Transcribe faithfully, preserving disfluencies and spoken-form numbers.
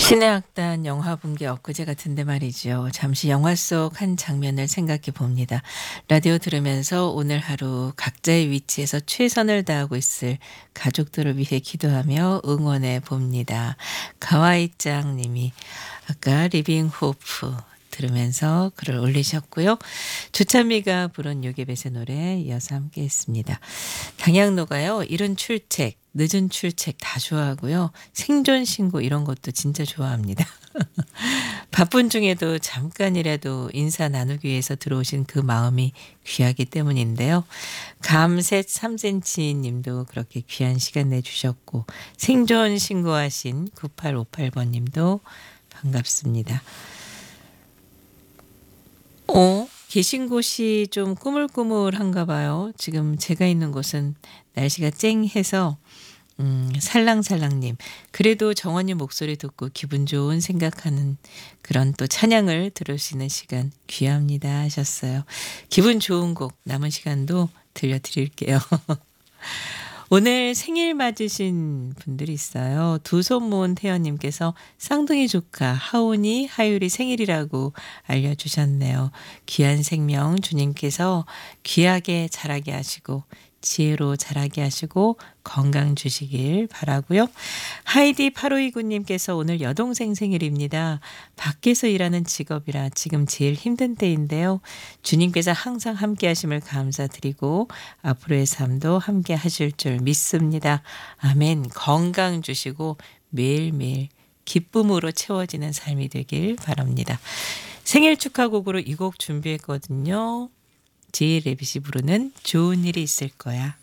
신의 악단 영화 본 게 엊그제 같은데 말이죠. 잠시 영화 속 한 장면을 생각해 봅니다. 라디오 들으면서 오늘 하루 각자의 위치에서 최선을 다하고 있을 가족들을 위해 기도하며 응원해 봅니다. 가와이짱 님이 아까 리빙 호프 들으면서 글을 올리셨고요. 조찬미가 부른 요괴벳의 노래 이어서 함께 했습니다. 당양노가요. 이른 출첵, 늦은 출첵 다 좋아하고요. 생존 신고 이런 것도 진짜 좋아합니다. 바쁜 중에도 잠깐이라도 인사 나누기 위해서 들어오신 그 마음이 귀하기 때문인데요. 감셋 삼 센티미터 님도 그렇게 귀한 시간 내주셨고 생존 신고하신 구팔오팔 번 님도 반갑습니다. 어? 계신 곳이 좀 꾸물꾸물한가 봐요. 지금 제가 있는 곳은 날씨가 쨍해서 음, 살랑살랑님. 그래도 정원님 목소리 듣고 기분 좋은 생각하는 그런 또 찬양을 들으시는 시간 귀합니다 하셨어요. 기분 좋은 곡 남은 시간도 들려드릴게요. 오늘 생일 맞으신 분들이 있어요. 두 손 모은 태연님께서 쌍둥이 조카 하온이 하율이 생일이라고 알려주셨네요. 귀한 생명 주님께서 귀하게 자라게 하시고 지혜로 자라게 하시고 건강 주시길 바라고요. 하이디 팔오이구 님께서 오늘 여동생 생일입니다. 밖에서 일하는 직업이라 지금 제일 힘든 때인데요. 주님께서 항상 함께 하심을 감사드리고 앞으로의 삶도 함께 하실 줄 믿습니다. 아멘. 건강 주시고 매일매일 기쁨으로 채워지는 삶이 되길 바랍니다. 생일 축하곡으로 이 곡 준비했거든요. 제이 레빗이 부르는 좋은 일이 있을 거야.